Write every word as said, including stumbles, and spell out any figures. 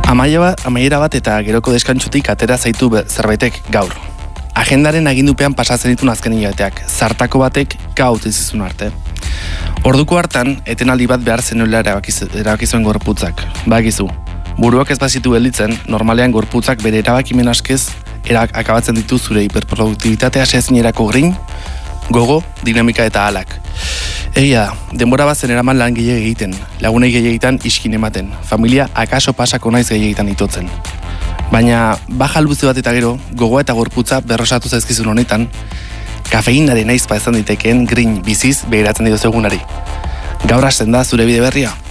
Amaiera bat eta geroko deskantzutik atera zaitu zerbaitek gaur. Agendaren agindupean pasatzen ditun azken hilabeteak, zartako batek gaut izizun arte. Orduko hartan, etenaldi bat behar zenuela erabakizuen gorputzak. Bakizu, buruak ez bazitu gelditzen, normalean gorputzak bere erabakimen askez erak akabatzen ditu zure hiperproduktibitatea sezinerako grin, gogo, dinamika eta alak. Egia, denbora bat zen eraman lan gehiago egiten, lagunei gehiagitan iskin ematen, familia akaso pasako naiz gehiagitan itotzen. Baina, baja albuze bat eta gero, gogoa eta gorputza berrosatu zaizkizun honetan, kafeinaren aizpa ezan ditekeen grin biziz behiratzen dituzu egunari. Gaur hasten da zure bide berria.